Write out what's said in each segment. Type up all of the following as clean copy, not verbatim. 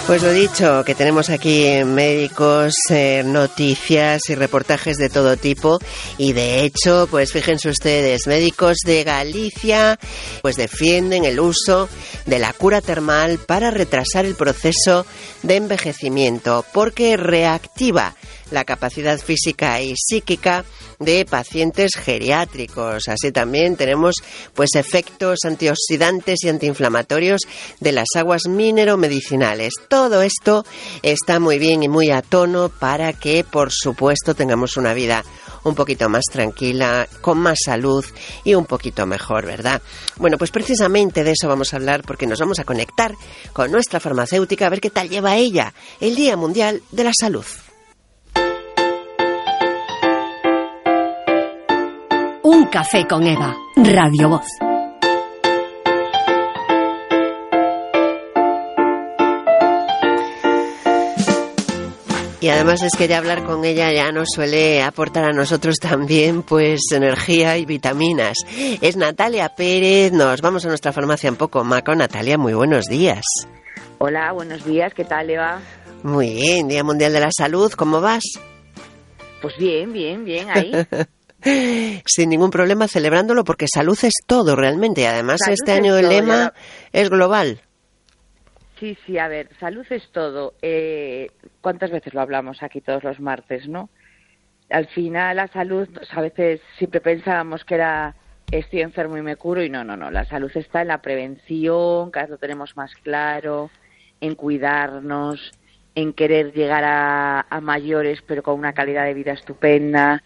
Pues lo dicho, que tenemos aquí médicos, noticias y reportajes de todo tipo y de hecho, pues fíjense ustedes, médicos de Galicia pues defienden el uso de la cura termal para retrasar el proceso de envejecimiento porque reactiva la capacidad física y psíquica de pacientes geriátricos. Así también tenemos pues efectos antioxidantes y antiinflamatorios de las aguas mineromedicinales. Todo esto está muy bien y muy a tono para que, por supuesto, tengamos una vida un poquito más tranquila, con más salud y un poquito mejor, ¿verdad? Bueno, pues precisamente de eso vamos a hablar porque nos vamos a conectar con nuestra farmacéutica a ver qué tal lleva ella el Día Mundial de la Salud. Un café con Eva, Radio Voz. Y además es que ya hablar con ella ya nos suele aportar a nosotros también pues energía y vitaminas. Es Natalia Pérez, nos vamos a nuestra farmacia un poco más con Natalia, muy buenos días. Hola, buenos días, ¿qué tal, Eva? Muy bien, Día Mundial de la Salud, ¿cómo vas? Pues bien, ahí. Sin ningún problema celebrándolo porque salud es todo realmente y además salud este año el lema es global. Sí, a ver, salud es todo. ¿Cuántas veces lo hablamos aquí todos los martes, no? Al final la salud, a veces siempre pensábamos que era estoy enfermo y me curo y no, la salud está en la prevención, cada vez lo tenemos más claro, en cuidarnos, en querer llegar a mayores pero con una calidad de vida estupenda.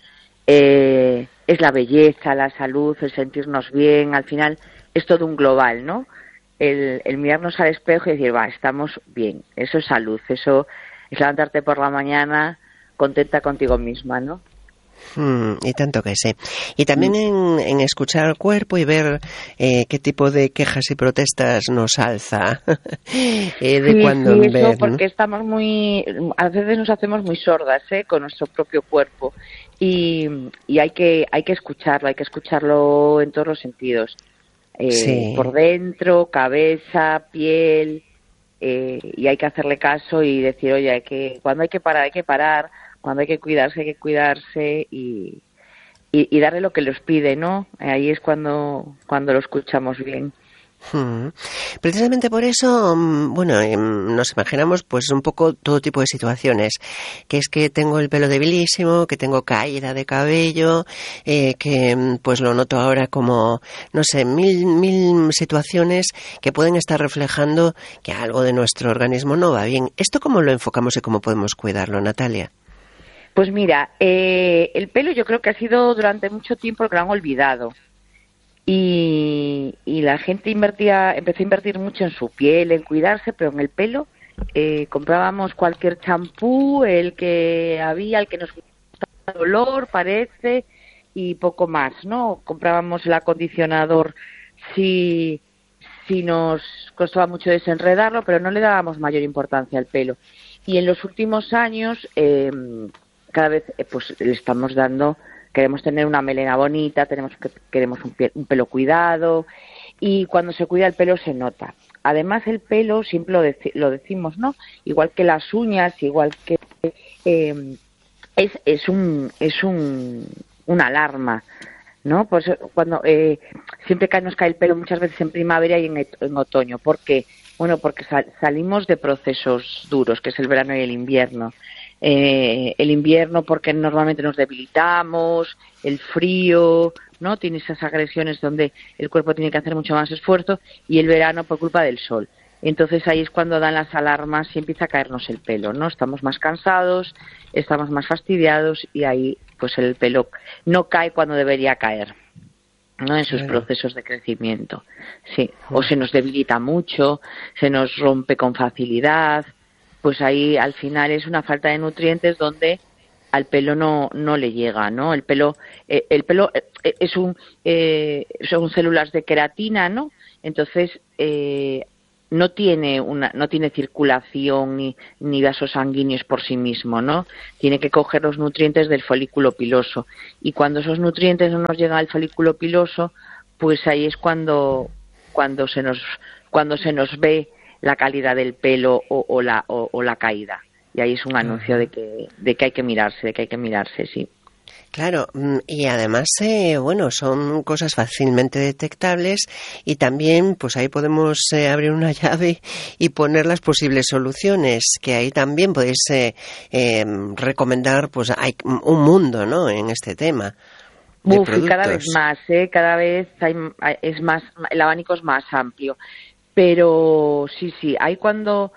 Es la belleza, la salud, el sentirnos bien, al final es todo un global, ¿no? El mirarnos al espejo y decir, estamos bien, eso es salud, eso es levantarte por la mañana contenta contigo misma, ¿no? Y tanto que sí. Y también en escuchar al cuerpo y ver qué tipo de quejas y protestas nos alza de cuando en vez, eso, porque estamos a veces nos hacemos muy sordas con nuestro propio cuerpo y hay que escucharlo en todos los sentidos, por dentro, cabeza, piel, y hay que hacerle caso y decir, oye, cuando hay que parar, cuando hay que cuidarse y darle lo que les pide, ¿no? Ahí es cuando lo escuchamos bien. Precisamente por eso, nos imaginamos pues un poco todo tipo de situaciones, que es que tengo el pelo debilísimo, que tengo caída de cabello, que pues lo noto ahora como, no sé, mil situaciones que pueden estar reflejando que algo de nuestro organismo no va bien. ¿Esto cómo lo enfocamos y cómo podemos cuidarlo, Natalia? Pues mira, el pelo yo creo que ha sido durante mucho tiempo el gran olvidado. Y la gente empezó a invertir mucho en su piel, en cuidarse, pero en el pelo comprábamos cualquier champú, el que nos gustaba el olor, parece, y poco más, ¿no? Comprábamos el acondicionador si nos costaba mucho desenredarlo, pero no le dábamos mayor importancia al pelo. Y en los últimos años cada vez pues le estamos dando. Queremos tener una melena bonita, queremos un pelo cuidado y cuando se cuida el pelo se nota. Además el pelo, siempre lo decimos, ¿no? Igual que las uñas, igual que es una alarma, ¿no? Pues cuando siempre nos cae el pelo muchas veces en primavera y en otoño. ¿Por qué? Bueno, porque salimos de procesos duros, que es el verano y el invierno. El invierno porque normalmente nos debilitamos, el frío, ¿no? Tiene esas agresiones donde el cuerpo tiene que hacer mucho más esfuerzo y el verano por culpa del sol. Entonces ahí es cuando dan las alarmas y empieza a caernos el pelo, ¿no? Estamos más cansados, estamos más fastidiados y ahí pues el pelo no cae cuando debería caer, ¿no? En sus procesos de crecimiento. Sí, o se nos debilita mucho, se nos rompe con facilidad. Pues ahí al final es una falta de nutrientes donde al pelo no le llega, ¿no? El pelo son células de queratina, ¿no? Entonces no tiene circulación ni vasos sanguíneos por sí mismo, ¿no? Tiene que coger los nutrientes del folículo piloso y cuando esos nutrientes no nos llegan al folículo piloso, pues ahí es cuando se nos ve la calidad del pelo o la caída. Y ahí es un anuncio de que hay que mirarse, sí. Claro, y además, bueno, son cosas fácilmente detectables y también, pues ahí podemos abrir una llave y poner las posibles soluciones, que ahí también podéis recomendar, pues hay un mundo, ¿no?, en este tema de productos. Y cada vez más, cada vez es más, el abanico es más amplio. Pero sí, hay cuando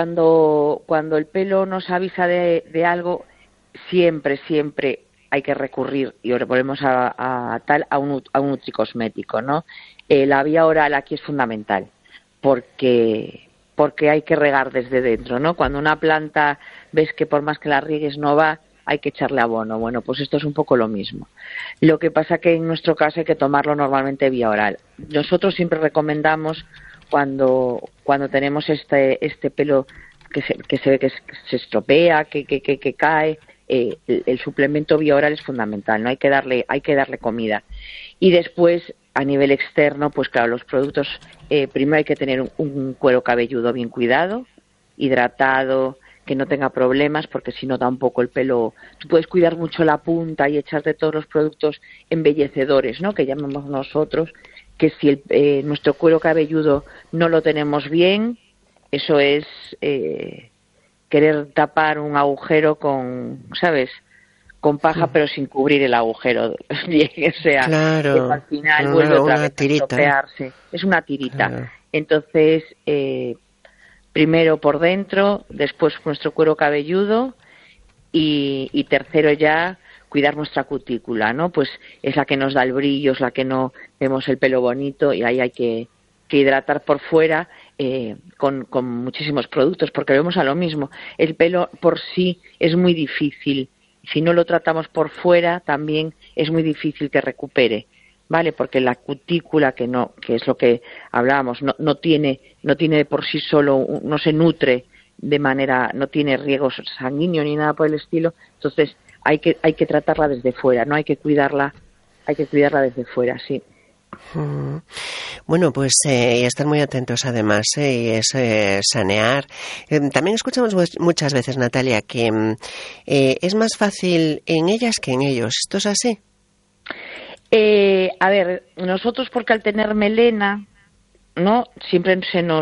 el pelo nos avisa de algo, siempre hay que recurrir, y volvemos a un nutricosmético, ¿no? La vía oral aquí es fundamental, porque hay que regar desde dentro, ¿no? Cuando una planta ves que por más que la riegues no va, hay que echarle abono. Bueno, pues esto es un poco lo mismo. Lo que pasa que en nuestro caso hay que tomarlo normalmente vía oral. Nosotros siempre recomendamos cuando tenemos este pelo que se ve que se estropea, que cae, el suplemento vía oral es fundamental, ¿no? Hay que darle comida. Y después, a nivel externo, pues claro, los productos, primero hay que tener un cuero cabelludo bien cuidado, hidratado, que no tenga problemas, porque si no tampoco el pelo, tú puedes cuidar mucho la punta y echarte todos los productos embellecedores, ¿no?, que llamamos nosotros, que si nuestro cuero cabelludo no lo tenemos bien, eso es querer tapar un agujero con, ¿sabes?, con paja, pero sin cubrir el agujero. O sea, claro, al final vuelve otra vez tirita. A estropearse. Es una tirita. Claro. Entonces, primero por dentro, después nuestro cuero cabelludo y tercero ya cuidar nuestra cutícula, ¿no? Pues es la que nos da el brillo, es la que no vemos el pelo bonito, y ahí hay que hidratar por fuera con muchísimos productos, porque vemos a lo mismo. El pelo por sí es muy difícil. Si no lo tratamos por fuera, también es muy difícil que recupere, ¿vale? Porque la cutícula, que es lo que hablábamos, no tiene por sí solo, no se nutre de manera, no tiene riego sanguíneo ni nada por el estilo. Entonces hay que tratarla desde fuera, no hay que cuidarla desde fuera, sí. Bueno, pues y estar muy atentos además, y es sanear. También escuchamos muchas veces, Natalia, que es más fácil en ellas que en ellos. ¿Esto es así? A ver, nosotros, porque al tener melena, ¿no?, siempre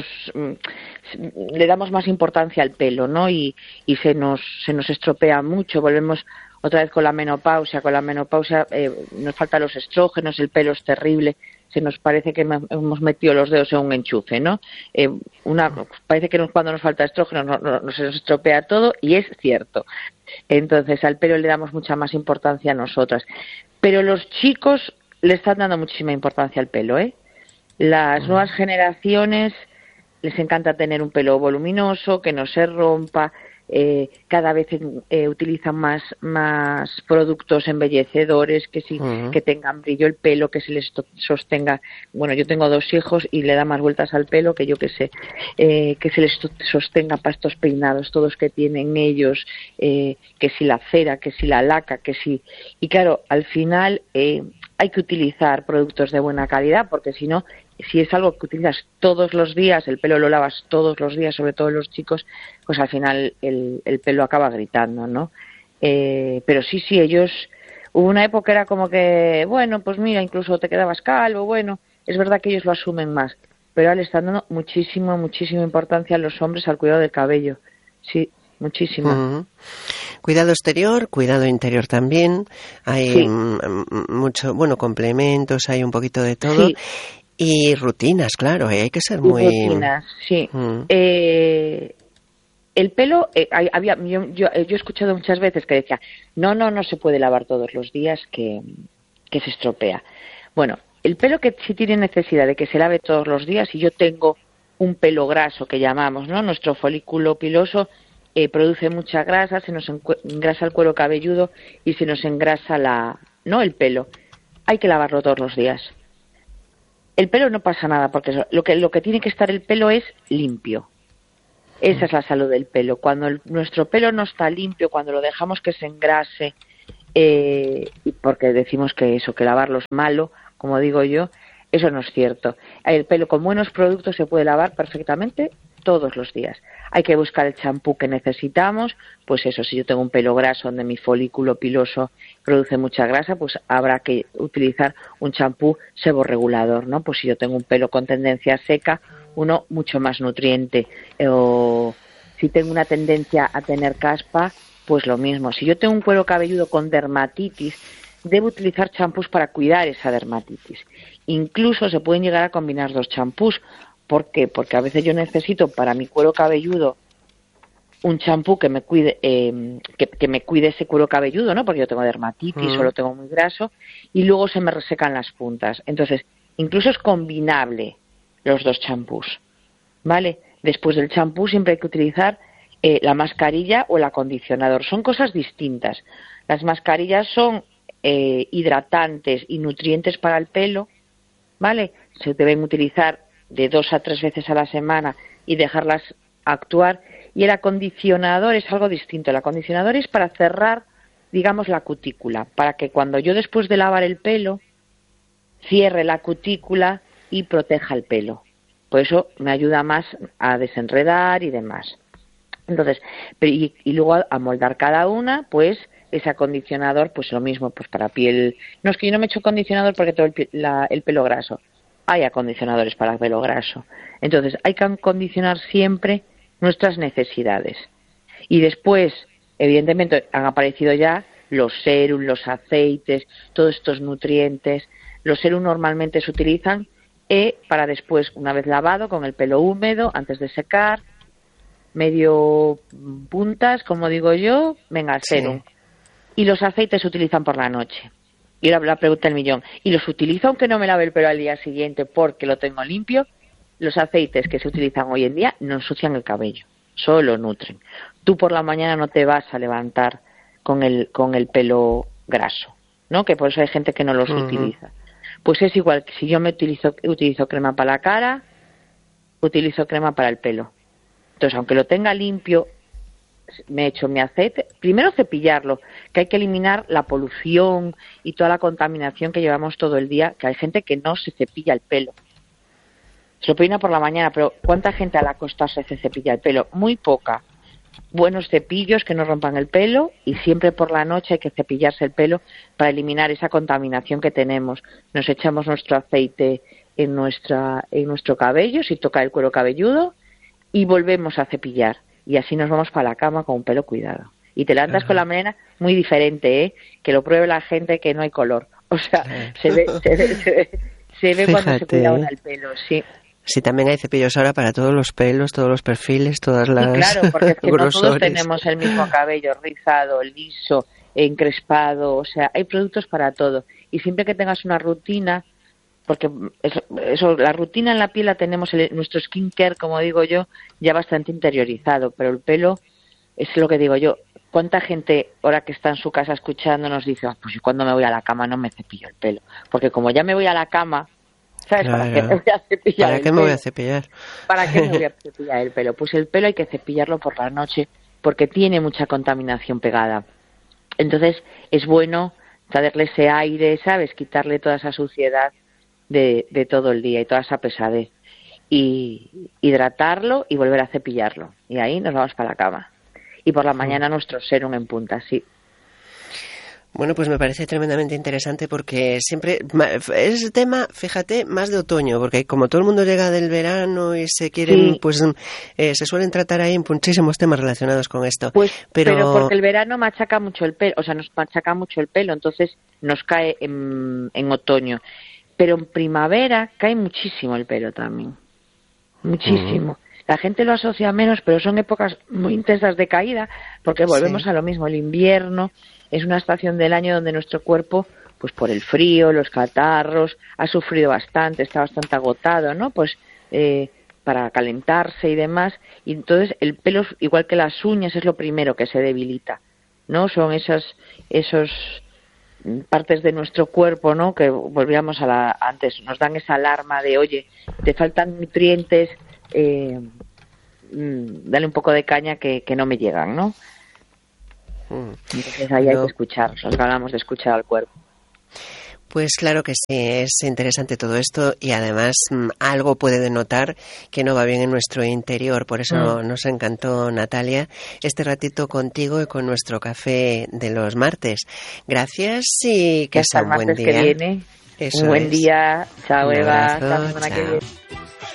le damos más importancia al pelo, ¿no? Y se nos estropea mucho. Volvemos otra vez con la menopausia. Nos faltan los estrógenos, el pelo es terrible, se nos parece que hemos metido los dedos en un enchufe, ¿no? Parece que cuando nos falta estrógeno no se nos estropea todo, y es cierto. Entonces al pelo le damos mucha más importancia a nosotras. Pero los chicos le están dando muchísima importancia al pelo, ¿eh? Las nuevas generaciones les encanta tener un pelo voluminoso, que no se rompa. Cada vez utilizan más productos embellecedores, que tengan brillo el pelo, que se les sostenga. Bueno, yo tengo 2 hijos y le da más vueltas al pelo que yo que sé, que se les sostenga para estos peinados todos que tienen ellos, que si la cera, que si la laca, que si... Y claro, al final hay que utilizar productos de buena calidad, porque si no, si es algo que utilizas todos los días, el pelo lo lavas todos los días, sobre todo los chicos, pues al final el pelo acaba gritando, ¿no? Pero sí, ellos... Hubo una época era como que, bueno, pues mira, incluso te quedabas calvo, bueno, es verdad que ellos lo asumen más, pero ahora le están dando muchísima importancia a los hombres al cuidado del cabello. Sí, muchísima. Cuidado exterior, cuidado interior también. Hay mucho, bueno, complementos, hay un poquito de todo. Sí. Y rutinas, claro, hay que ser muy... Rutinas, sí. El pelo, yo he escuchado muchas veces que decía, no se puede lavar todos los días, que se estropea. Bueno, el pelo que sí tiene necesidad de que se lave todos los días, y yo tengo un pelo graso que llamamos, ¿no? Nuestro folículo piloso produce mucha grasa, se nos engrasa el cuero cabelludo y se nos engrasa el pelo. Hay que lavarlo todos los días. El pelo no pasa nada, porque lo que tiene que estar el pelo es limpio. Esa es la salud del pelo. Cuando nuestro pelo no está limpio, cuando lo dejamos que se engrase, y porque decimos que lavarlo es malo, como digo yo, eso no es cierto. El pelo con buenos productos se puede lavar perfectamente todos los días. Hay que buscar el champú que necesitamos, pues eso, si yo tengo un pelo graso donde mi folículo piloso produce mucha grasa, pues habrá que utilizar un champú seborregulador, ¿no? Pues si yo tengo un pelo con tendencia seca, uno mucho más nutriente. O si tengo una tendencia a tener caspa, pues lo mismo. Si yo tengo un cuero cabelludo con dermatitis, debo utilizar champús para cuidar esa dermatitis. Incluso se pueden llegar a combinar 2 champús. ¿Por qué? Porque a veces yo necesito para mi cuero cabelludo un champú que me cuide que me cuide ese cuero cabelludo, ¿no? Porque yo tengo dermatitis o lo tengo muy graso y luego se me resecan las puntas. Entonces, incluso es combinable los 2 champús, ¿vale? Después del champú siempre hay que utilizar la mascarilla o el acondicionador. Son cosas distintas. Las mascarillas son hidratantes y nutrientes para el pelo, ¿vale? Se deben utilizar de 2 a 3 veces a la semana y dejarlas actuar. Y el acondicionador es algo distinto. El acondicionador es para cerrar, digamos, la cutícula, para que cuando yo después de lavar el pelo cierre la cutícula y proteja el pelo. Por eso me ayuda más a desenredar y demás. Entonces, y luego a moldar cada una, pues ese acondicionador, pues lo mismo, pues para piel. No es que yo no me echo acondicionador porque tengo el pelo graso. Hay acondicionadores para pelo graso. Entonces, hay que acondicionar siempre nuestras necesidades. Y después, evidentemente, han aparecido ya los serums, los aceites, todos estos nutrientes. Los serums normalmente se utilizan para después, una vez lavado, con el pelo húmedo, antes de secar, medio puntas, como digo yo, venga, el serum. Sí. Y los aceites se utilizan por la noche. Y la pregunta del millón, ¿y los utilizo aunque no me lave el pelo al día siguiente porque lo tengo limpio? Los aceites que se utilizan hoy en día no ensucian el cabello, solo nutren. Tú por la mañana no te vas a levantar con el pelo graso, ¿no? Que por eso hay gente que no los utiliza. Pues es igual que si yo utilizo crema para la cara, utilizo crema para el pelo. Entonces, aunque lo tenga limpio, me echo mi aceite, primero cepillarlo, que hay que eliminar la polución y toda la contaminación que llevamos todo el día, que hay gente que no se cepilla el pelo. Se lo peina por la mañana, pero ¿cuánta gente al acostarse se cepilla el pelo? Muy poca. Buenos cepillos que no rompan el pelo y siempre por la noche hay que cepillarse el pelo para eliminar esa contaminación que tenemos. Nos echamos nuestro aceite en nuestro cabello, si toca el cuero cabelludo, y volvemos a cepillar. Y así nos vamos para la cama con un pelo cuidado. Y te levantas con la melena muy diferente, ¿eh? Que lo pruebe la gente, que no hay color. O sea, se ve cuando se cuida uno el pelo, sí. Sí, también hay cepillos ahora para todos los pelos, todos los perfiles, todas las... Sí, claro, porque es que no todos tenemos el mismo cabello, rizado, liso, encrespado, o sea, hay productos para todo. Y siempre que tengas una rutina, porque eso la rutina en la piel la tenemos, nuestro skincare, como digo yo, ya bastante interiorizado, pero el pelo, es lo que digo yo, ¿cuánta gente ahora que está en su casa escuchando nos dice, pues yo cuando me voy a la cama no me cepillo el pelo? Porque como ya me voy a la cama, ¿sabes? Claro. ¿Para qué me voy a cepillar ¿Para qué me voy a cepillar? ¿Para qué me voy a cepillar el pelo? Pues el pelo hay que cepillarlo por la noche porque tiene mucha contaminación pegada. Entonces es bueno darle ese aire, ¿sabes? Quitarle toda esa suciedad de todo el día y toda esa pesadez. Y hidratarlo y volver a cepillarlo. Y ahí nos vamos para la cama. Y por la mañana nuestro serum en punta, sí. Bueno, pues me parece tremendamente interesante porque siempre es tema, fíjate, más de otoño, porque como todo el mundo llega del verano y se quieren, sí, pues se suelen tratar ahí muchísimos temas relacionados con esto. Pues, pero porque el verano machaca mucho el pelo, o sea, nos machaca mucho el pelo, entonces nos cae en otoño. Pero en primavera cae muchísimo el pelo también, muchísimo. La gente lo asocia menos, pero son épocas muy intensas de caída, porque volvemos a lo mismo. El invierno es una estación del año donde nuestro cuerpo, pues por el frío, los catarros, ha sufrido bastante, está bastante agotado, ¿no? Pues para calentarse y demás. Y entonces el pelo, igual que las uñas, es lo primero que se debilita, ¿no? Son esos partes de nuestro cuerpo, ¿no? Que volvíamos antes, nos dan esa alarma de, oye, te faltan nutrientes, dale un poco de caña que no me llegan, ¿no? Entonces ahí hay que escuchar, nos hablamos de escuchar al cuerpo. Pues claro que sí, es interesante todo esto y además algo puede denotar que no va bien en nuestro interior. Por eso nos encantó, Natalia, este ratito contigo y con nuestro café de los martes. Gracias y que sea un buen día. Que viene. Eso un buen es. día. Chao, Un Eva. abrazo, Hasta la semana que chao. viene.